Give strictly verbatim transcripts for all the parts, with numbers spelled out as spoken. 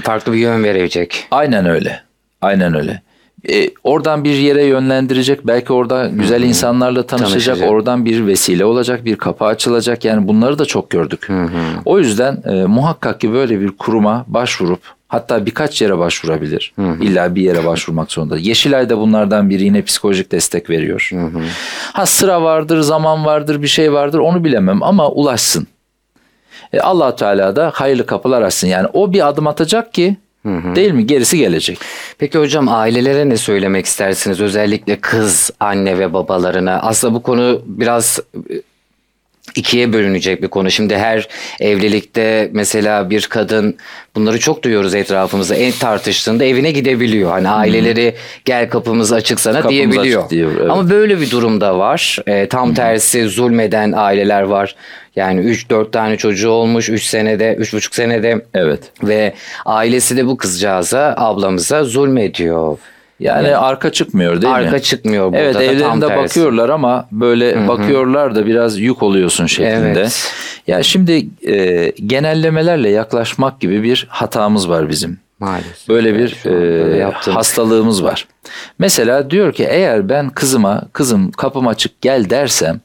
farklı bir yön verecek. Aynen öyle. Aynen öyle. E, oradan bir yere yönlendirecek. Belki orada güzel Hı-hı. insanlarla tanışacak. Tanışacak. Oradan bir vesile olacak. Bir kapı açılacak. Yani bunları da çok gördük. Hı-hı. O yüzden e, muhakkak ki böyle bir kuruma başvurup hatta birkaç yere başvurabilir. Hı-hı. İlla bir yere başvurmak zorunda. Yeşilay da bunlardan biri, yine psikolojik destek veriyor. Hı-hı. Ha sıra vardır, zaman vardır, bir şey vardır, onu bilemem ama ulaşsın. E, Allah Teala da hayırlı kapılar açsın. Yani o bir adım atacak ki, hı hı. değil mi? Gerisi gelecek. Peki hocam, ailelere ne söylemek istersiniz? Özellikle kız anne ve babalarına. Aslında bu konu biraz ikiye bölünecek bir konu. Şimdi her evlilikte mesela bir kadın, bunları çok duyuyoruz etrafımızda, en tartıştığında evine gidebiliyor. Hani aileleri gel kapımız açık sana kapımız diyebiliyor. Açık diyor, evet. Ama böyle bir durumda var. E, tam tersi zulmeden aileler var. Yani üç dört tane çocuğu olmuş üç senede, üç buçuk senede. Evet. Ve ailesi de bu kızcağıza, ablamıza zulmediyor. Yani evet. arka çıkmıyor değil arka mi? Arka çıkmıyor burada. Evet, da evlerinde bakıyorlar ama böyle Hı-hı. bakıyorlar da biraz yük oluyorsun şeklinde. Evet. Ya şimdi e, genellemelerle yaklaşmak gibi bir hatamız var bizim. Maalesef. Böyle bir e, hastalığımız var. Mesela diyor ki eğer ben kızıma, kızım kapım açık gel dersem,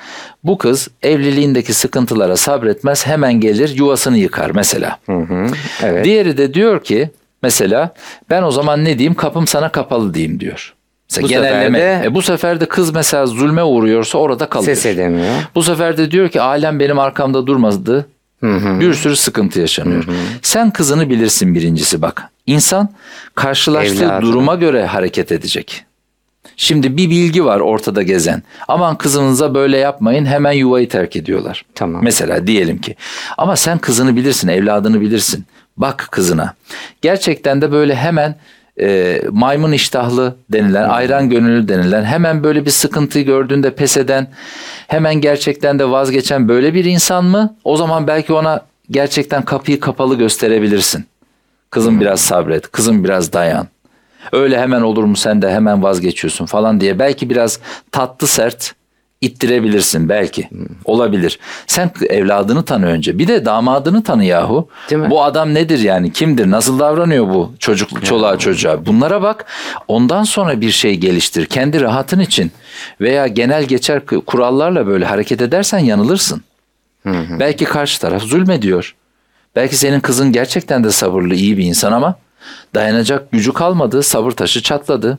bu kız evliliğindeki sıkıntılara sabretmez, hemen gelir yuvasını yıkar mesela. Hı hı, evet. Diğeri de diyor ki mesela ben o zaman ne diyeyim, kapım sana kapalı diyeyim diyor. Mesela bu genelleme. Sefer de, e bu sefer de kız mesela zulme uğruyorsa orada kalıyor. Ses edemiyor. Bu sefer de diyor ki alem benim arkamda durmadı. Hı hı. Bir sürü sıkıntı yaşanıyor. Hı hı. Sen kızını bilirsin birincisi bak. İnsan karşılaştığı Evladım. duruma göre hareket edecek. Şimdi bir bilgi var ortada gezen. Aman kızınıza böyle yapmayın, hemen yuvayı terk ediyorlar. Tamam. Mesela diyelim ki. Ama sen kızını bilirsin, evladını bilirsin. Bak kızına. Gerçekten de böyle hemen e, maymun iştahlı denilen, hmm. ayran gönüllü denilen, hemen böyle bir sıkıntıyı gördüğünde pes eden, hemen gerçekten de vazgeçen böyle bir insan mı? O zaman belki ona gerçekten kapıyı kapalı gösterebilirsin. Kızım hmm. biraz sabret, kızım biraz dayan. Öyle hemen olur mu, sen de hemen vazgeçiyorsun falan diye belki biraz tatlı sert ittirebilirsin belki. Hmm. Olabilir. Sen evladını tanı önce. Bir de damadını tanı yahu. Bu adam nedir yani? Kimdir? Nasıl davranıyor bu çocuk, çoluğa ya. çocuğa? Bunlara bak. Ondan sonra bir şey geliştir. Kendi rahatın için veya genel geçer kurallarla böyle hareket edersen yanılırsın. Hı hı. Belki karşı taraf zulmediyor. Belki senin kızın gerçekten de sabırlı, iyi bir insan ama dayanacak gücü kalmadı. Sabır taşı çatladı.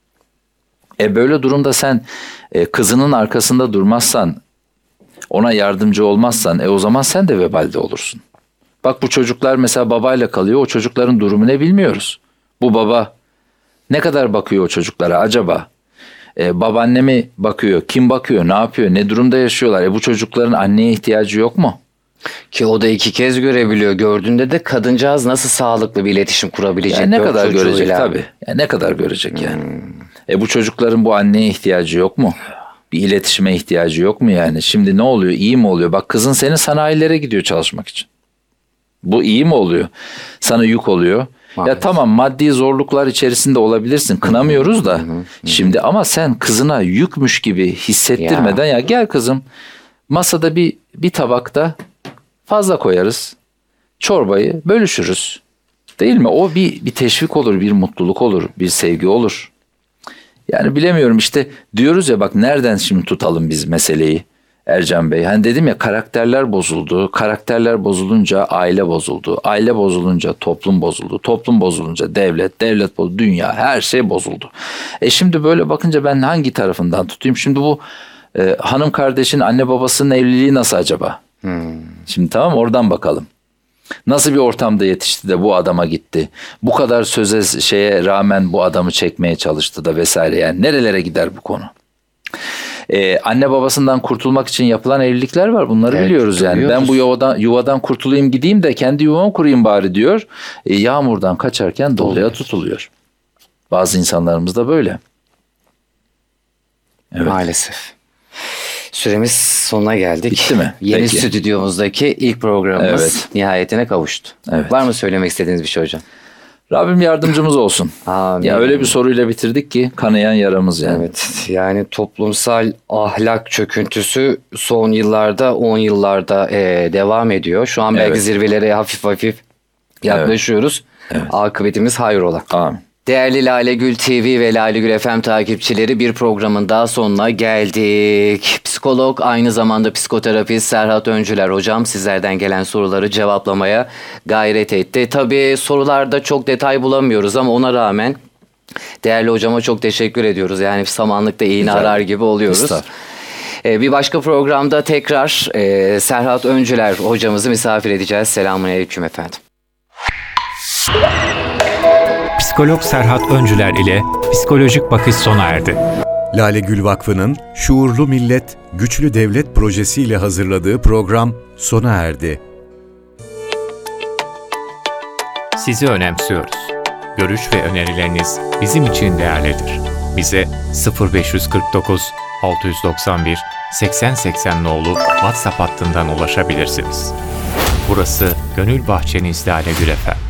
E böyle durumda sen e, kızının arkasında durmazsan, ona yardımcı olmazsan, e o zaman sen de vebalde olursun. Bak bu çocuklar mesela babayla kalıyor. O çocukların durumu ne bilmiyoruz. Bu baba ne kadar bakıyor o çocuklara acaba? E, babaanne mi bakıyor? Kim bakıyor? Ne yapıyor? Ne durumda yaşıyorlar? E bu çocukların anneye ihtiyacı yok mu? Ki o da iki kez görebiliyor. Gördüğünde de kadıncağız nasıl sağlıklı bir iletişim kurabilecek? Yani ne kadar görecek tabii. Yani ne kadar görecek yani. Hmm. E bu çocukların bu anneye ihtiyacı yok mu? Bir iletişime ihtiyacı yok mu yani? Şimdi ne oluyor? İyi mi oluyor? Bak kızın senin sanayilere gidiyor çalışmak için. Bu iyi mi oluyor? Sana yük oluyor. Maalesef. Ya tamam, maddi zorluklar içerisinde olabilirsin. Kınamıyoruz da. Hı hı, hı. Şimdi ama sen kızına yükmüş gibi hissettirmeden ya, ya gel kızım, masada bir bir tabakta fazla koyarız. Çorbayı bölüşürüz. Değil mi? O bir bir teşvik olur, bir mutluluk olur, bir sevgi olur. Yani bilemiyorum işte, diyoruz ya bak, nereden şimdi tutalım biz meseleyi Ercan Bey? Hani dedim ya, karakterler bozuldu. Karakterler bozulunca aile bozuldu. Aile bozulunca toplum bozuldu. Toplum bozulunca devlet, devlet bozuldu, dünya, her şey bozuldu. E şimdi böyle bakınca ben hangi tarafından tutayım? Şimdi bu e, hanım kardeşin anne babasının evliliği nasıl acaba? Hmm. Şimdi tamam, oradan bakalım. Nasıl bir ortamda yetişti de bu adama gitti? Bu kadar söze şeye rağmen bu adamı çekmeye çalıştı da vesaire. Yani nerelere gider bu konu? Ee, anne babasından kurtulmak için yapılan evlilikler var. Bunları evet, biliyoruz yani. Biliyoruz. Ben bu yuvadan, yuvadan kurtulayım, gideyim de kendi yuvamı kurayım bari diyor. Ee, yağmurdan kaçarken doluya tutuluyor. Bazı insanlarımız da böyle. Evet. Maalesef. Süremiz sonuna geldik. Bitti mi? Yeni Peki. Stüdyomuzdaki ilk programımız evet. nihayetine kavuştu. Evet. Var mı söylemek istediğiniz bir şey hocam? Rabbim yardımcımız olsun. Amin. Ya öyle bir soruyla bitirdik ki kanayan yaramız yani. Evet. Yani toplumsal ahlak çöküntüsü son yıllarda, on yıllarda e, devam ediyor. Şu an belki evet. zirvelere hafif hafif yaklaşıyoruz. Evet. Evet. Akıbetimiz hayrola. Amin. Değerli Lale Gül T V ve Lale Gül F M takipçileri, bir programın daha sonuna geldik. Psikolog, aynı zamanda psikoterapist Serhat Öncüler hocam sizlerden gelen soruları cevaplamaya gayret etti. Tabii sorularda çok detay bulamıyoruz ama ona rağmen değerli hocama çok teşekkür ediyoruz. Yani samanlıkta iğne arar gibi oluyoruz. Ee, bir başka programda tekrar e, Serhat Öncüler hocamızı misafir edeceğiz. Selamünaleyküm efendim. Psikolog Serhat Öncüler ile Psikolojik Bakış sona erdi. Lale Gül Vakfı'nın Şuurlu Millet, Güçlü Devlet projesiyle hazırladığı program sona erdi. Sizi önemsiyoruz. Görüş ve önerileriniz bizim için değerlidir. Bize sıfır beş kırk dokuz altı doksan bir seksen seksen nolu WhatsApp hattından ulaşabilirsiniz. Burası Gönül Bahçeniz Lale Gül F M.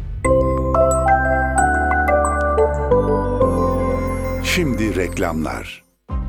Şimdi reklamlar.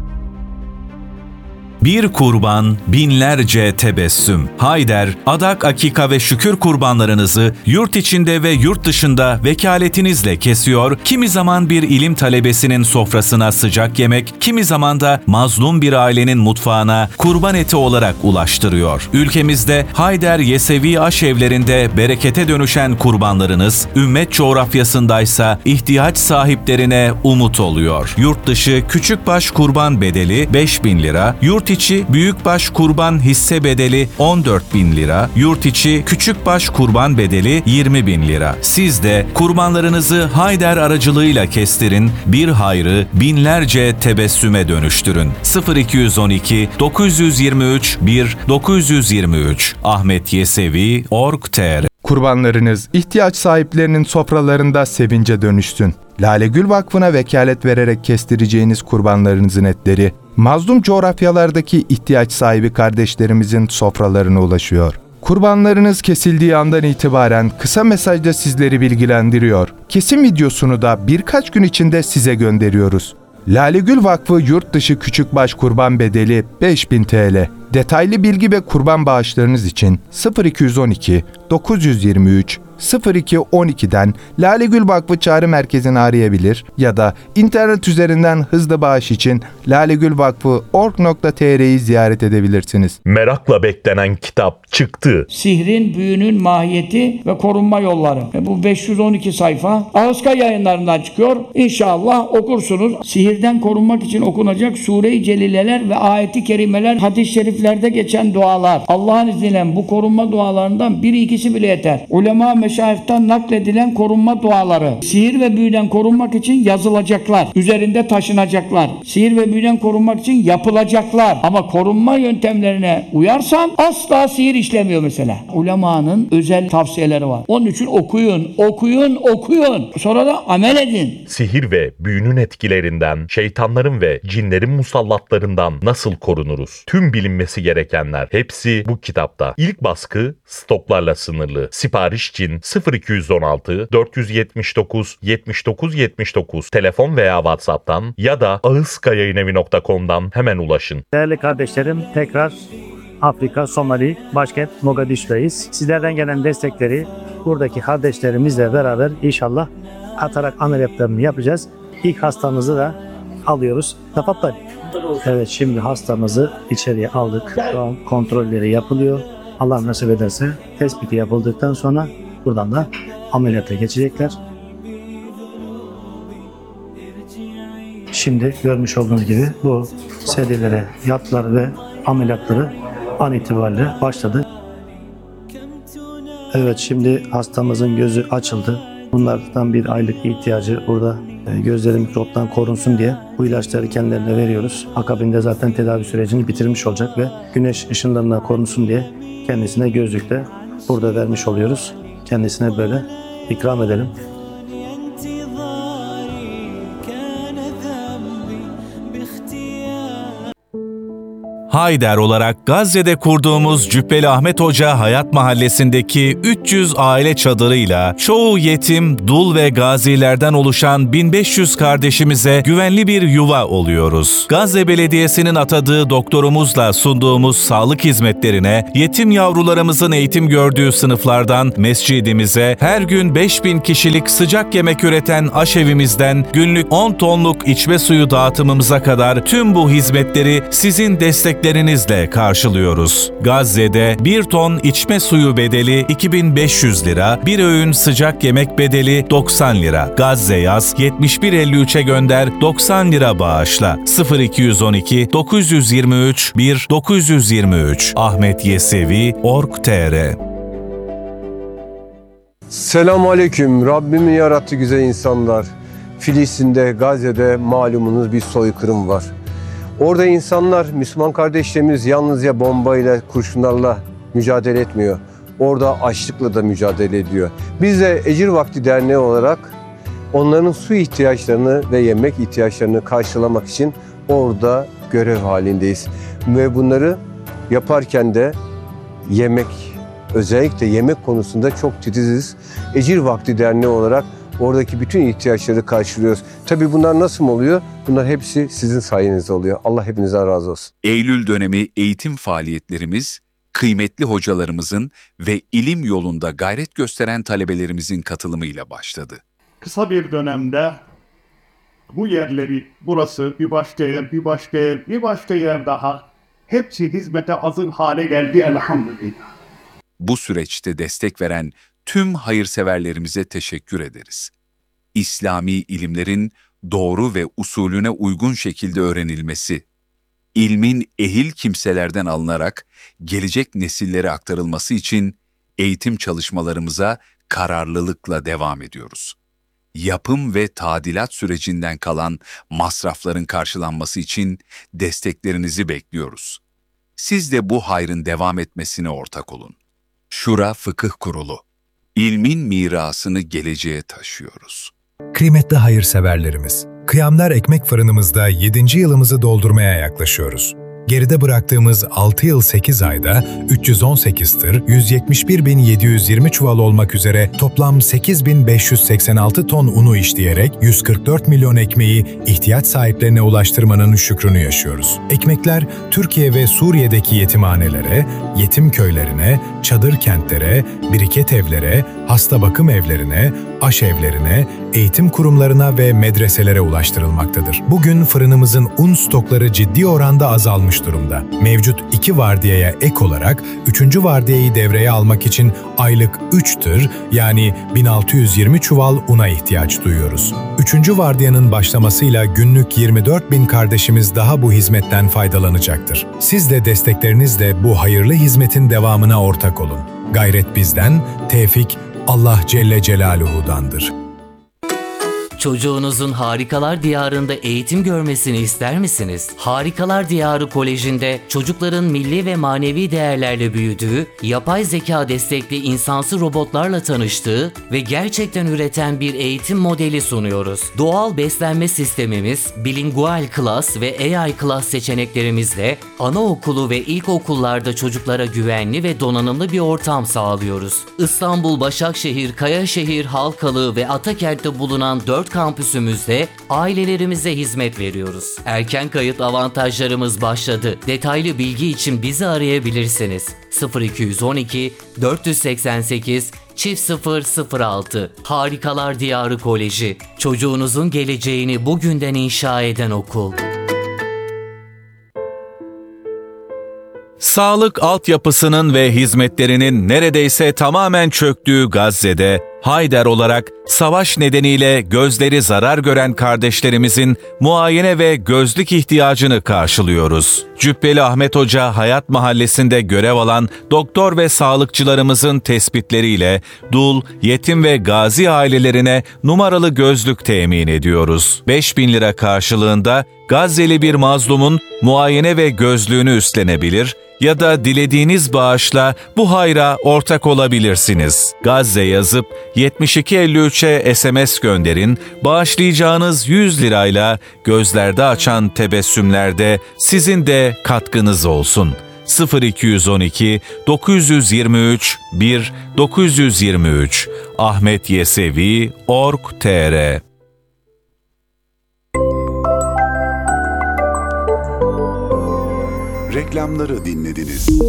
Bir kurban, binlerce tebessüm. Hayder, adak, akika ve şükür kurbanlarınızı yurt içinde ve yurt dışında vekaletinizle kesiyor, kimi zaman bir ilim talebesinin sofrasına sıcak yemek, kimi zaman da mazlum bir ailenin mutfağına kurban eti olarak ulaştırıyor. Ülkemizde Hayder Yesevi aşevlerinde berekete dönüşen kurbanlarınız, ümmet coğrafyasındaysa ihtiyaç sahiplerine umut oluyor. Yurt dışı küçükbaş kurban bedeli beş bin lira, yurt içi büyükbaş kurban hisse bedeli on dört bin lira, yurt içi küçükbaş kurban bedeli yirmi bin lira. Siz de kurbanlarınızı Hayder aracılığıyla kestirin, bir hayrı binlerce tebessüme dönüştürün. sıfır iki on iki dokuz yüz yirmi üç bir dokuz yüz yirmi üç Ahmet Yesevi nokta org nokta tr. Kurbanlarınız ihtiyaç sahiplerinin sofralarında sevince dönüşsün. Lale Gül Vakfı'na vekalet vererek kestireceğiniz kurbanlarınızın etleri, mazlum coğrafyalardaki ihtiyaç sahibi kardeşlerimizin sofralarına ulaşıyor. Kurbanlarınız kesildiği andan itibaren kısa mesajda sizleri bilgilendiriyor. Kesim videosunu da birkaç gün içinde size gönderiyoruz. Lale Gül Vakfı yurt dışı küçükbaş kurban bedeli beş bin TL. Detaylı bilgi ve kurban bağışlarınız için sıfır iki on iki dokuz yüz yirmi üç sıfır iki on iki'den Lale Gül Vakfı Çağrı Merkezi'ni arayabilir ya da internet üzerinden hızlı bağış için lalegülvakfı nokta org nokta tr'yi ziyaret edebilirsiniz. Merakla beklenen kitap çıktı. Sihrin, büyünün mahiyeti ve korunma yolları. E bu beş yüz on iki sayfa Ağızka Yayınlarından çıkıyor. İnşallah okursunuz. Sihirden korunmak için okunacak Sure-i Celileler ve ayeti kerimeler, hadis-i şeriflerde geçen dualar. Allah'ın izniyle bu korunma dualarından biri ikisi bile yeter. Ulema meşayihten nakledilen korunma duaları. Sihir ve büyüden korunmak için yazılacaklar. Üzerinde taşınacaklar. Sihir ve büyüden korunmak için yapılacaklar. Ama korunma yöntemlerine uyarsan asla sihir işlemiyor mesela. Ulemanın özel tavsiyeleri var. Onun için okuyun, okuyun, okuyun. Sonra da amel edin. Sihir ve büyünün etkilerinden, şeytanların ve cinlerin musallatlarından nasıl korunuruz? Tüm bilinmesi gerekenler hepsi bu kitapta. İlk baskı stoklarla sınırlı. Sipariş için sıfır iki on altı dört yüz yetmiş dokuz yetmiş dokuz yetmiş dokuz telefon veya WhatsApp'tan ya da ağızkayayinevi nokta com'dan hemen ulaşın. Değerli kardeşlerim, tekrar Afrika, Somali, başkent Mogadishu'dayız. Sizlerden gelen destekleri buradaki kardeşlerimizle beraber inşallah atarak ameliyatlarını yapacağız. İlk hastamızı da alıyoruz. Tafattal. Evet, şimdi hastamızı içeriye aldık. Şu an kontrolleri yapılıyor. Allah nasip ederse tespiti yapıldıktan sonra buradan da ameliyata geçecekler. Şimdi görmüş olduğunuz gibi bu serilere yattılar ve ameliyatları an itibariyle başladı. Evet, şimdi hastamızın gözü açıldı. Bunlardan bir aylık ihtiyacı burada, gözleri mikroptan korunsun diye bu ilaçları kendilerine veriyoruz. Akabinde zaten tedavi sürecini bitirmiş olacak ve güneş ışınlarından korunsun diye kendisine gözlükle burada vermiş oluyoruz. Kendisine böyle ikram edelim. Hayder olarak Gazze'de kurduğumuz Cübbeli Ahmet Hoca Hayat Mahallesi'ndeki üç yüz aile çadırıyla çoğu yetim, dul ve gazilerden oluşan bin beş yüz kardeşimize güvenli bir yuva oluyoruz. Gazze Belediyesi'nin atadığı doktorumuzla sunduğumuz sağlık hizmetlerine, yetim yavrularımızın eğitim gördüğü sınıflardan mescidimize, her gün beş bin kişilik sıcak yemek üreten aşevimizden günlük on tonluk içme suyu dağıtımımıza kadar tüm bu hizmetleri sizin desteklerinizle karşılıyoruz. Gazze'de bir ton içme suyu bedeli iki bin beş yüz lira, bir öğün sıcak yemek bedeli doksan lira. Gazze yaz yetmiş bir elli üçe gönder doksan lira bağışla. sıfır iki yüz on iki dokuz yüz yirmi üç bir dokuz yüz yirmi üç Ahmet Yesevi nokta org nokta tr. Selamun Aleyküm. Rabbimin yarattığı güzel insanlar. Filistin'de, Gazze'de malumunuz bir soykırım var. Orada insanlar, Müslüman kardeşlerimiz yalnızca bombayla, kurşunlarla mücadele etmiyor. Orada açlıkla da mücadele ediyor. Biz de Ecir Vakti Derneği olarak onların su ihtiyaçlarını ve yemek ihtiyaçlarını karşılamak için orada görev halindeyiz. Ve bunları yaparken de yemek, özellikle yemek konusunda çok titiziz. Ecir Vakti Derneği olarak oradaki bütün ihtiyaçları karşılıyoruz. Tabii bunlar nasıl oluyor? Bunlar hepsi sizin sayenizde oluyor. Allah hepinizden razı olsun. Eylül dönemi eğitim faaliyetlerimiz, kıymetli hocalarımızın ve ilim yolunda gayret gösteren talebelerimizin katılımıyla başladı. Kısa bir dönemde bu yerleri, burası bir başka yer, bir başka yer, bir başka yer daha hepsi hizmete hazır hale geldi elhamdülillah. Bu süreçte destek veren tüm hayırseverlerimize teşekkür ederiz. İslami ilimlerin doğru ve usulüne uygun şekilde öğrenilmesi, ilmin ehil kimselerden alınarak gelecek nesillere aktarılması için eğitim çalışmalarımıza kararlılıkla devam ediyoruz. Yapım ve tadilat sürecinden kalan masrafların karşılanması için desteklerinizi bekliyoruz. Siz de bu hayrın devam etmesine ortak olun. Şura Fıkıh Kurulu. İlmin mirasını geleceğe taşıyoruz. Kıymetli hayırseverlerimiz, Kıyamlar Ekmek Fırınımızda yedinci yılımızı doldurmaya yaklaşıyoruz. Geride bıraktığımız altı yıl sekiz ayda üç yüz on sekiz tır, yüz yetmiş bir bin yedi yüz yirmi çuval olmak üzere toplam sekiz bin beş yüz seksen altı ton unu işleyerek yüz kırk dört milyon ekmeği ihtiyaç sahiplerine ulaştırmanın şükrünü yaşıyoruz. Ekmekler Türkiye ve Suriye'deki yetimhanelere, yetim köylerine, çadır kentlere, biriket evlere, hasta bakım evlerine, aşevlerine, eğitim kurumlarına ve medreselere ulaştırılmaktadır. Bugün fırınımızın un stokları ciddi oranda azalmış durumda. Mevcut iki vardiyaya ek olarak üçüncü vardiyayı devreye almak için aylık üç tır yani bin altı yüz yirmi çuval una ihtiyaç duyuyoruz. üçüncü vardiyanın başlamasıyla günlük yirmi dört bin kardeşimiz daha bu hizmetten faydalanacaktır. Siz de desteklerinizle bu hayırlı hizmetin devamına ortak olun. Gayret bizden, tevfik Allah Celle Celaluhu'dandır. Çocuğunuzun Harikalar Diyarı'nda eğitim görmesini ister misiniz? Harikalar Diyarı Koleji'nde çocukların milli ve manevi değerlerle büyüdüğü, yapay zeka destekli insansı robotlarla tanıştığı ve gerçekten üreten bir eğitim modeli sunuyoruz. Doğal beslenme sistemimiz, bilingual class ve A I class seçeneklerimizle anaokulu ve ilkokullarda çocuklara güvenli ve donanımlı bir ortam sağlıyoruz. İstanbul, Başakşehir, Kayaşehir, Halkalı ve Atakent'te bulunan dört kampüsümüzde ailelerimize hizmet veriyoruz. Erken kayıt avantajlarımız başladı. Detaylı bilgi için bizi arayabilirsiniz. sıfır iki yüz on iki dört yüz seksen sekiz çift sıfır sıfır altı Harikalar Diyarı Koleji. Çocuğunuzun geleceğini bugünden inşa eden okul. Sağlık altyapısının ve hizmetlerinin neredeyse tamamen çöktüğü Gazze'de, Hayder olarak savaş nedeniyle gözleri zarar gören kardeşlerimizin muayene ve gözlük ihtiyacını karşılıyoruz. Cübbeli Ahmet Hoca Hayat Mahallesi'nde görev alan doktor ve sağlıkçılarımızın tespitleriyle dul, yetim ve gazi ailelerine numaralı gözlük temin ediyoruz. beş bin lira karşılığında Gazze'li bir mazlumun muayene ve gözlüğünü üstlenebilir, ya da dilediğiniz bağışla bu hayra ortak olabilirsiniz. Gazze yazıp yetmiş iki elli üçe S M S gönderin, bağışlayacağınız yüz lirayla gözlerde açan tebessümlerde sizin de katkınız olsun. sıfır iki on iki dokuz yirmi üç bir dokuz yirmi üç ahmetyesevi nokta org nokta tr Reklamları dinlediniz.